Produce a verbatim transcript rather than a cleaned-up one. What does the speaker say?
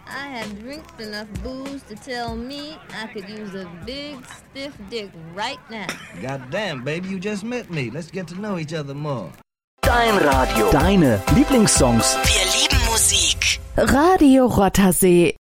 I had drank enough booze to tell me I could use a big, stiff dick right now. Goddamn, baby, you just met me. Let's get to know each other more. Dein Radio. Deine Lieblingssongs. Wir lieben Musik. Radio Rothersee.